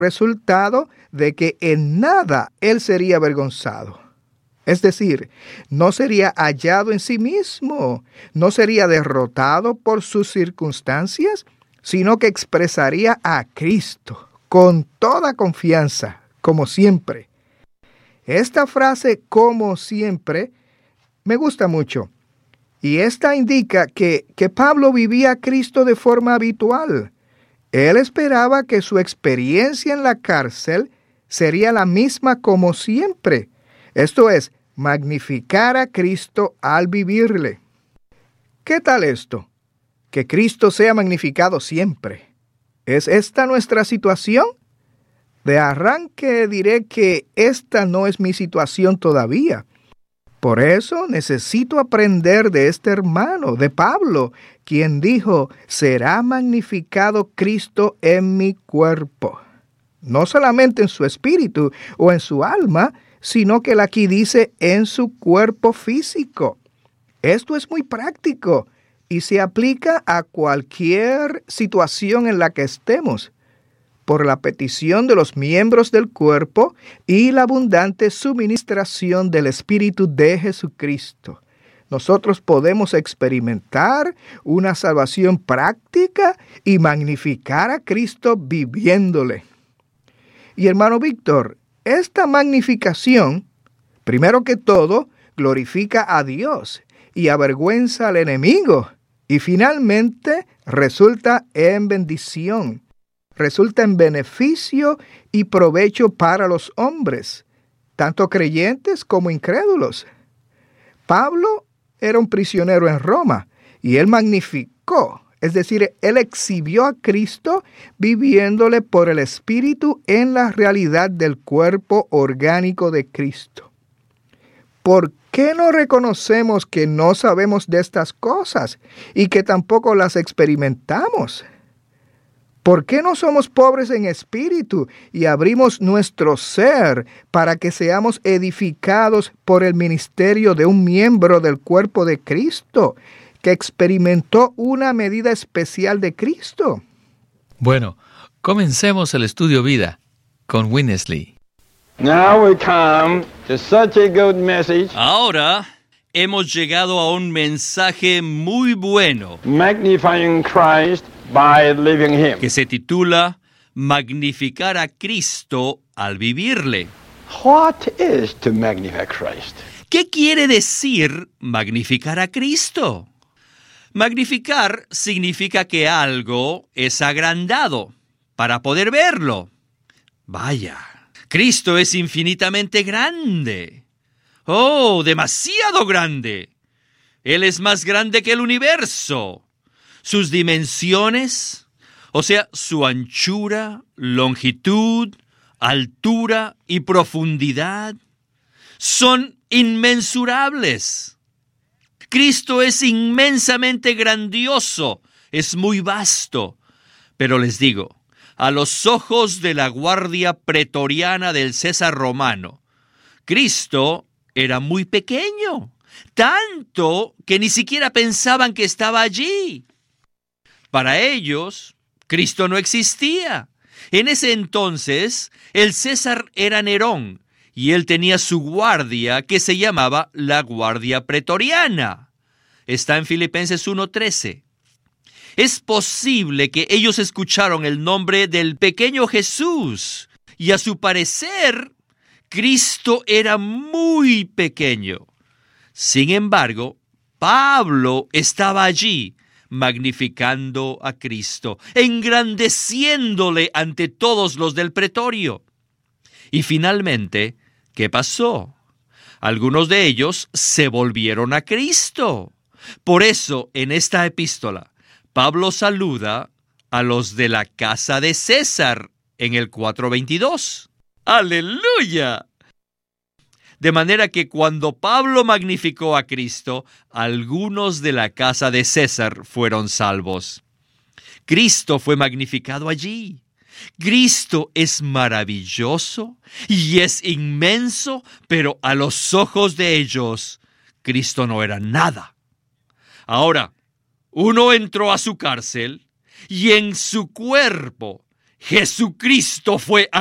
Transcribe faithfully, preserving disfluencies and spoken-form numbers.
resultado de que en nada él sería avergonzado. Es decir, no sería hallado en sí mismo, no sería derrotado por sus circunstancias, sino que expresaría a Cristo con toda confianza, como siempre. Esta frase, como siempre, me gusta mucho. Y esta indica que, que Pablo vivía a Cristo de forma habitual. Él esperaba que su experiencia en la cárcel sería la misma como siempre. Esto es, magnificar a Cristo al vivirle. ¿Qué tal esto? Que Cristo sea magnificado siempre. ¿Es esta nuestra situación? De arranque diré que esta no es mi situación todavía. Por eso necesito aprender de este hermano, de Pablo, quien dijo, será magnificado Cristo en mi cuerpo. No solamente en su espíritu o en su alma, sino que él aquí dice en su cuerpo físico. Esto es muy práctico y se aplica a cualquier situación en la que estemos, por la petición de los miembros del cuerpo y la abundante suministración del Espíritu de Jesucristo. Nosotros podemos experimentar una salvación práctica y magnificar a Cristo viviéndole. Y hermano Víctor, esta magnificación, primero que todo, glorifica a Dios y avergüenza al enemigo, y finalmente resulta en bendición. Resulta en beneficio y provecho para los hombres, tanto creyentes como incrédulos. Pablo era un prisionero en Roma y él magnificó, es decir, él exhibió a Cristo viviéndole por el Espíritu en la realidad del cuerpo orgánico de Cristo. ¿Por qué no reconocemos que no sabemos de estas cosas y que tampoco las experimentamos? ¿Por qué no somos pobres en espíritu y abrimos nuestro ser para que seamos edificados por el ministerio de un miembro del cuerpo de Cristo que experimentó una medida especial de Cristo? Bueno, comencemos el estudio vida con Winnesley. Now we come to such a good message. Ahora hemos llegado a un mensaje muy bueno. Magnifying Christ by living Him. Que se titula Magnificar a Cristo al vivirle. What is to magnify Christ? ¿Qué quiere decir magnificar a Cristo? Magnificar significa que algo es agrandado para poder verlo. Vaya, Cristo es infinitamente grande. ¡Oh, demasiado grande! Él es más grande que el universo. Sus dimensiones, o sea, su anchura, longitud, altura y profundidad, son inmensurables. Cristo es inmensamente grandioso, es muy vasto. Pero les digo, a los ojos de la guardia pretoriana del César romano, Cristo era muy pequeño, tanto que ni siquiera pensaban que estaba allí. Para ellos, Cristo no existía. En ese entonces, el César era Nerón, y él tenía su guardia que se llamaba la Guardia Pretoriana. Está en Filipenses uno trece. Es posible que ellos escucharon el nombre del pequeño Jesús, y a su parecer, Cristo era muy pequeño. Sin embargo, Pablo estaba allí, magnificando a Cristo, engrandeciéndole ante todos los del pretorio. Y finalmente, ¿qué pasó? Algunos de ellos se volvieron a Cristo. Por eso, en esta epístola, Pablo saluda a los de la casa de César en el cuatro veintidós. ¡Aleluya! De manera que cuando Pablo magnificó a Cristo, algunos de la casa de César fueron salvos. Cristo fue magnificado allí. Cristo es maravilloso y es inmenso, pero a los ojos de ellos, Cristo no era nada. Ahora, uno entró a su cárcel y en su cuerpo Jesucristo fue